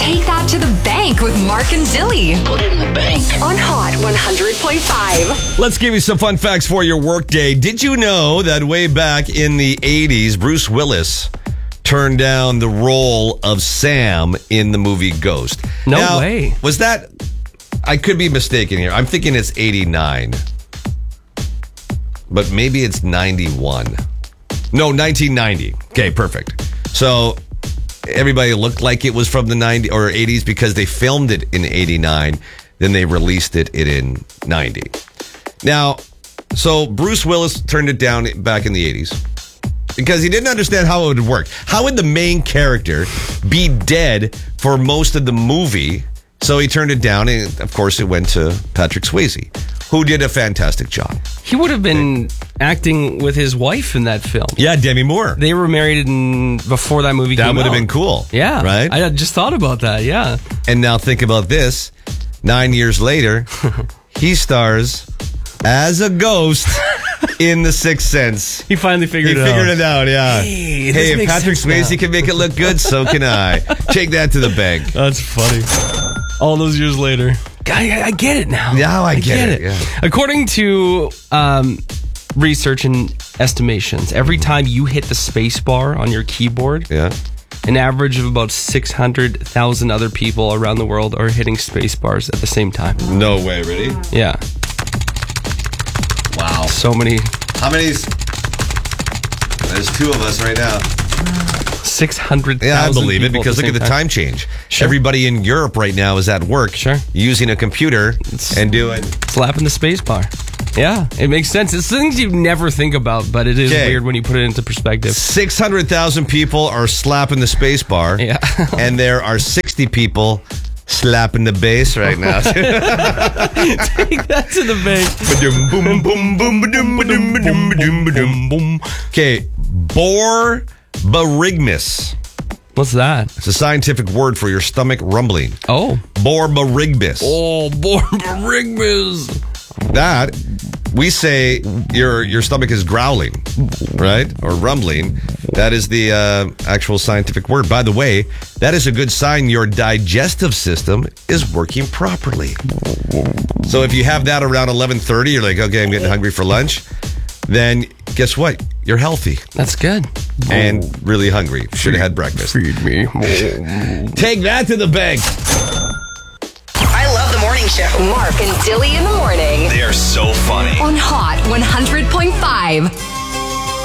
Take that to the bank with Mark and Dilly. Put it in the bank. On Hot 100.5. Let's give you some fun facts for your workday. Did you know that way back in the 80s, Bruce Willis turned down the role of Sam in the movie Ghost? No way. Was that... I could be mistaken here. I'm thinking it's 89. But maybe it's 91. No, 1990. Okay, perfect. So everybody looked like it was from the 90s or 80s because they filmed it in 89. Then they released it in 90. Now, so Bruce Willis turned it down back in the 80s because he didn't understand how it would work. How would the main character be dead for most of the movie? So he turned it down, and of course it went to Patrick Swayze, who did a fantastic job. He would have been acting with his wife in that film. Yeah, Demi Moore. They were married before that movie came out. That would have been cool. Yeah. Right? I just thought about that, yeah. And now think about this. 9 years later, he stars as a ghost in The Sixth Sense. He finally figured He figured it out, yeah. Hey, if Patrick Swayze can make it look good, so can I. Take that to the bank. That's funny. All those years later. I get it now. Now I get it. Yeah. According to research and estimations, every time you hit the space bar on your keyboard, an average of about 600,000 other people around the world are hitting space bars at the same time. No way, really? Yeah. Wow. So many. How many? There's two of us right now. 600,000. Yeah, I believe it because look at the time. time change. Sure. Everybody in Europe right now is at work using a computer and doing... Slapping the space bar. Yeah, it makes sense. It's things you never think about, but it is weird when you put it into perspective. 600,000 people are slapping the space bar. Yeah. And there are 60 people slapping the bass right now. Take that to the bank. Okay, Borborygmus. What's that? It's a scientific word for your stomach rumbling. Oh. Borborygmus. Oh, Borborygmus. That, we say your stomach is growling, right? Or rumbling. That is the actual scientific word. By the way, that is a good sign your digestive system is working properly. So if you have that around 11:30, you're like, okay, I'm getting hungry for lunch. Then guess what? You're healthy. That's good. And really hungry. Should have had breakfast. Feed me. Take that to the bank. I love the morning show. Mark and Dilly in the morning. They are so funny. On Hot 100.5.